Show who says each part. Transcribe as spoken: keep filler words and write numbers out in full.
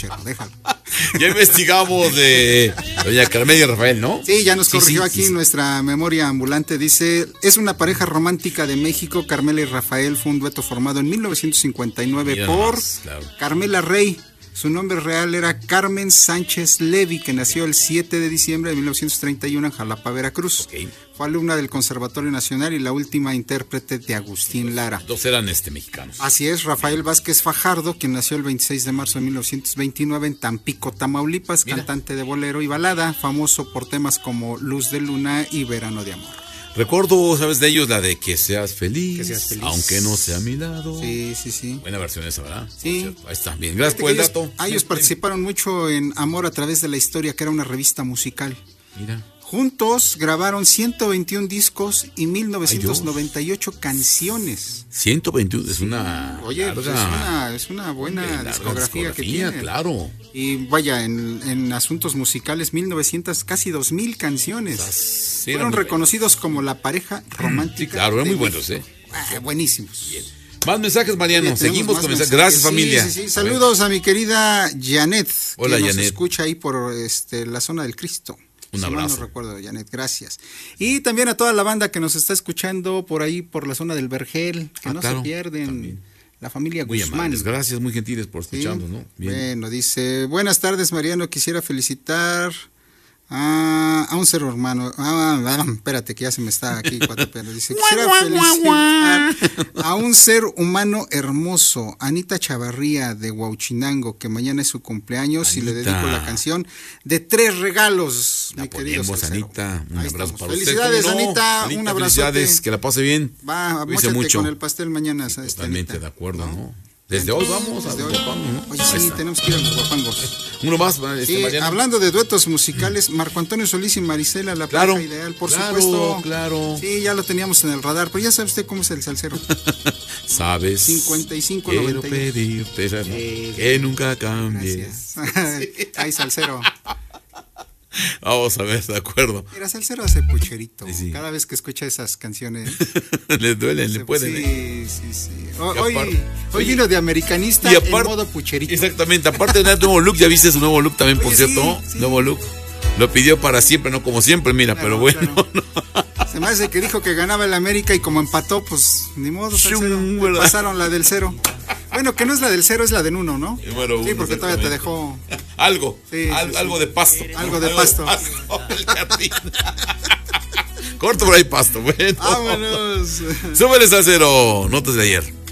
Speaker 1: puchero, déjalo.
Speaker 2: Ya investigamos de doña Carmen y Rafael, ¿no?
Speaker 1: Sí, ya nos
Speaker 2: Sí,
Speaker 1: corrigió
Speaker 2: sí,
Speaker 1: aquí
Speaker 2: sí, sí.
Speaker 1: nuestra memoria ambulante. Dice, es una pareja romántica de México. Carmela y Rafael fue un dueto formado en mil novecientos cincuenta y nueve
Speaker 2: Mira
Speaker 1: por
Speaker 2: nomás, claro.
Speaker 1: Carmela Rey. Su nombre real era Carmen Sánchez Levy, que nació el siete de diciembre de mil novecientos treinta y uno en Jalapa, Veracruz.
Speaker 2: Ok.
Speaker 1: Fue alumna del Conservatorio Nacional y la última intérprete de Agustín Lara.
Speaker 2: Dos eran este mexicanos.
Speaker 1: Así es, Rafael Vázquez Fajardo, quien nació el veintiséis de marzo de mil novecientos veintinueve en Tampico, Tamaulipas,
Speaker 2: Mira.
Speaker 1: cantante de bolero y balada, famoso por temas como Luz de Luna y Verano de Amor.
Speaker 2: Recuerdo, ¿sabes de ellos? La de Que seas feliz,
Speaker 1: Que seas feliz.
Speaker 2: aunque no sea a mi lado.
Speaker 1: Sí, sí, sí.
Speaker 2: Buena versión esa, ¿verdad?
Speaker 1: Sí.
Speaker 2: Por cierto, ahí está. Bien, gracias
Speaker 1: Fíjate
Speaker 2: por el
Speaker 1: que
Speaker 2: dato.
Speaker 1: ellos, ah, ellos participaron mucho en Amor a través de la historia, que era una revista musical.
Speaker 2: Mira.
Speaker 1: Juntos grabaron ciento veintiún discos y mil novecientos
Speaker 2: Ay,
Speaker 1: noventa y ocho canciones.
Speaker 2: ciento veintiuno es una.
Speaker 1: Oye, pues es, una, es una buena
Speaker 2: larga
Speaker 1: discografía, que tiene.
Speaker 2: Claro.
Speaker 1: Y vaya, en, en asuntos musicales, mil novecientos, casi dos mil canciones.
Speaker 2: Sí,
Speaker 1: Fueron
Speaker 2: muy
Speaker 1: reconocidos como la pareja romántica.
Speaker 2: Sí, claro, eran
Speaker 1: de
Speaker 2: muy buenos, ¿eh?
Speaker 1: Ah, buenísimos.
Speaker 2: Bien. Más mensajes, Mariano.
Speaker 1: Oye, tenemos
Speaker 2: Seguimos
Speaker 1: más
Speaker 2: con mensajes.
Speaker 1: mensajes.
Speaker 2: Gracias,
Speaker 1: Sí,
Speaker 2: familia.
Speaker 1: sí, sí. Saludos a mi querida Janet,
Speaker 2: Hola,
Speaker 1: que nos
Speaker 2: Janet.
Speaker 1: escucha ahí por este, la zona del Cristo.
Speaker 2: Un
Speaker 1: Si mal
Speaker 2: abrazo.
Speaker 1: no recuerdo, Janet, gracias. Y también a toda la banda que nos está escuchando por ahí, por la zona del Vergel, que
Speaker 2: Ah,
Speaker 1: no
Speaker 2: claro,
Speaker 1: se pierden.
Speaker 2: también.
Speaker 1: La familia
Speaker 2: Muy
Speaker 1: Guzmán.
Speaker 2: amables. Gracias, muy gentiles por
Speaker 1: Sí.
Speaker 2: escucharnos, ¿no? Bien.
Speaker 1: Bueno, dice, buenas tardes, Mariano, quisiera felicitar a, a un ser hermano. Ah, ah, espérate, que ya se me está aquí cuatropeando. Dice, quisiera felicitar a un ser humano hermoso, Anita Chavarría de Huauchinango, que mañana es su cumpleaños, y le
Speaker 2: Anita.
Speaker 1: dedico la canción de Tres Regalos,
Speaker 2: La
Speaker 1: mi querido
Speaker 2: ponemos,
Speaker 1: Salcero.
Speaker 2: Anita. Un
Speaker 1: Ahí
Speaker 2: abrazo
Speaker 1: estamos.
Speaker 2: para usted.
Speaker 1: Felicidades,
Speaker 2: ¿Cómo no?
Speaker 1: Anita, un abrazote.
Speaker 2: Felicidades, que la pase bien.
Speaker 1: Va,
Speaker 2: Cuídese
Speaker 1: móchate
Speaker 2: mucho.
Speaker 1: con el pastel mañana. este,
Speaker 2: Totalmente
Speaker 1: Anita.
Speaker 2: de acuerdo, ¿no? Desde hoy vamos a
Speaker 1: Desde
Speaker 2: los
Speaker 1: hoy.
Speaker 2: guapangos, ¿no?
Speaker 1: Oye,
Speaker 2: Ahí
Speaker 1: sí,
Speaker 2: está.
Speaker 1: tenemos que ir a los guapangos.
Speaker 2: Uno más, este,
Speaker 1: Sí,
Speaker 2: Mariano.
Speaker 1: hablando de duetos musicales, Marco Antonio Solís y Marisela, la
Speaker 2: Claro,
Speaker 1: pareja ideal, por
Speaker 2: claro,
Speaker 1: supuesto.
Speaker 2: claro.
Speaker 1: Sí, ya lo teníamos en el radar, pero ya sabe usted cómo es el salsero.
Speaker 2: Sabes.
Speaker 1: cincuenta y cinco
Speaker 2: Quiero
Speaker 1: noventa y uno.
Speaker 2: pedirte esa-
Speaker 1: Eh,
Speaker 2: que nunca cambies.
Speaker 1: Gracias. Ay, salsero.
Speaker 2: Vamos a ver, de acuerdo.
Speaker 1: Mira, salsero hace pucherito.
Speaker 2: Sí, sí.
Speaker 1: Cada vez que escucha esas canciones.
Speaker 2: Les duelen, le
Speaker 1: se-
Speaker 2: pueden. ¿eh?
Speaker 1: Sí, sí, sí. O-
Speaker 2: Y
Speaker 1: Hoy,
Speaker 2: aparte-
Speaker 1: hoy
Speaker 2: oye,
Speaker 1: vino de americanista
Speaker 2: y
Speaker 1: en
Speaker 2: aparte-
Speaker 1: modo pucherito.
Speaker 2: Exactamente, aparte de nuevo look, ya viste su nuevo look también, por
Speaker 1: Oye,
Speaker 2: cierto,
Speaker 1: sí,
Speaker 2: ¿no?
Speaker 1: sí.
Speaker 2: Nuevo look. Lo pidió para siempre, no como siempre, mira,
Speaker 1: Claro,
Speaker 2: pero bueno.
Speaker 1: claro.
Speaker 2: no.
Speaker 1: Se me hace que dijo que ganaba el América y como empató, pues ni modo, salsero.
Speaker 2: Shum,
Speaker 1: Le
Speaker 2: ¿verdad?
Speaker 1: pasaron la del cero. Bueno, que no es la del cero, es la de uno, ¿no?
Speaker 2: Número
Speaker 1: Sí,
Speaker 2: uno,
Speaker 1: porque todavía te
Speaker 2: exactamente.
Speaker 1: dejó
Speaker 2: Algo,
Speaker 1: Sí,
Speaker 2: al-
Speaker 1: sí, sí.
Speaker 2: algo de pasto.
Speaker 1: Algo de pasto.
Speaker 2: del jardín. Corto por ahí pasto, bueno.
Speaker 1: Vámonos.
Speaker 2: Súbele, salsero. Notas de ayer.